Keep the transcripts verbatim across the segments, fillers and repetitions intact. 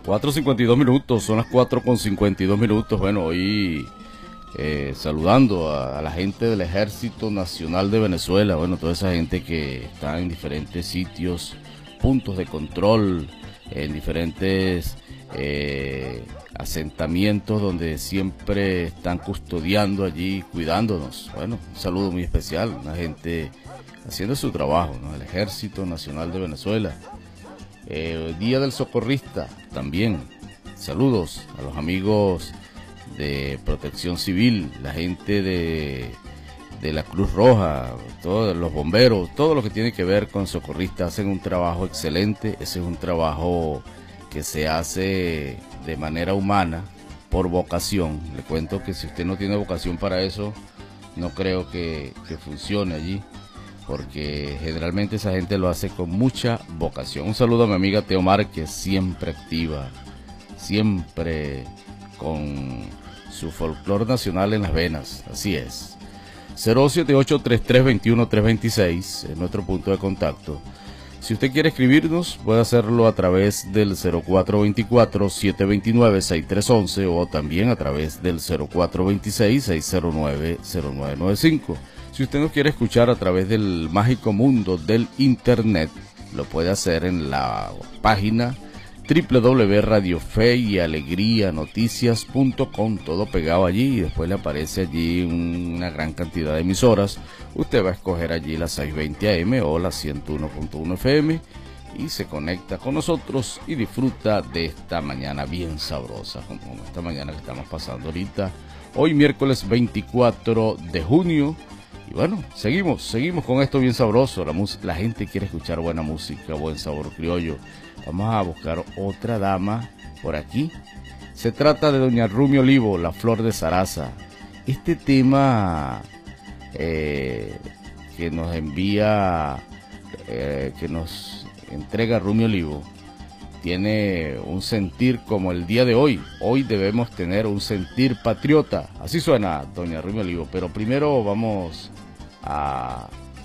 cuatro cincuenta y dos minutos, son las cuatro con cincuenta y dos minutos. Bueno, hoy eh, saludando a, a la gente del Ejército Nacional de Venezuela, bueno, toda esa gente que está en diferentes sitios, puntos de control, en diferentes eh, asentamientos donde siempre están custodiando allí, cuidándonos. Bueno, un saludo muy especial, una gente haciendo su trabajo, ¿no? El Ejército Nacional de Venezuela. Eh, Día del Socorrista también. Saludos a los amigos de Protección Civil, la gente de, de la Cruz Roja, todos los bomberos, todo lo que tiene que ver con socorristas hacen un trabajo excelente. Ese es un trabajo que se hace de manera humana, por vocación. Le cuento que si usted no tiene vocación para eso, no creo que, que funcione allí, porque generalmente esa gente lo hace con mucha vocación. Un saludo a mi amiga Teo Márquez, siempre activa, siempre con su folclore nacional en las venas, así es. Cero siete ocho, treinta y tres veintiuno, trescientos veintiséis es nuestro punto de contacto. Si usted quiere escribirnos, puede hacerlo a través del cero cuatro veinticuatro, setecientos veintinueve, sesenta y tres once o también a través del cero cuatro veintiséis, seiscientos nueve, cero nueve noventa y cinco. Si usted nos quiere escuchar a través del mágico mundo del internet, lo puede hacer en la página doble u doble u doble u punto radio fe y alegría noticias punto com, todo pegado allí, y después le aparece allí una gran cantidad de emisoras. Usted va a escoger allí la seiscientos veinte A M o la ciento uno punto uno F M y se conecta con nosotros y disfruta de esta mañana bien sabrosa, como esta mañana que estamos pasando ahorita, hoy miércoles veinticuatro de junio. Y bueno, seguimos, seguimos con esto bien sabroso. La, la gente quiere escuchar buena música, buen sabor criollo. Vamos a buscar otra dama por aquí. Se trata de doña Rumi Olivo, La Flor de Zaraza. Este tema eh, que nos envía, eh, que nos entrega Rumi Olivo, tiene un sentir como el día de hoy. Hoy debemos tener un sentir patriota. Así suena doña Rumi Olivo. Pero primero vamos a,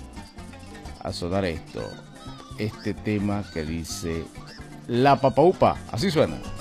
a sonar esto. Este tema que dice La Papaupa. Así suena.